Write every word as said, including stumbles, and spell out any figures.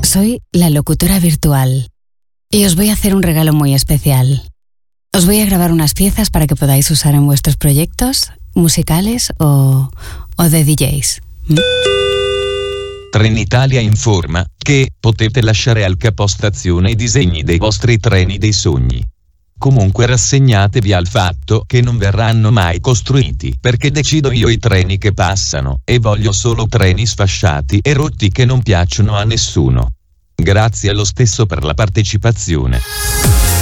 soy la locutora virtual y os voy a hacer un regalo muy especial. Os voy a grabar unas piezas para que podáis usar en vuestros proyectos musicales o, o de D Js. ¿Mm? Trenitalia informa che potete lasciare al capostazione i disegni dei vostri treni dei sogni. Comunque rassegnatevi al fatto che non verranno mai costruiti perché decido io i treni che passano e voglio solo treni sfasciati e rotti che non piacciono a nessuno. Grazie allo stesso per la partecipazione.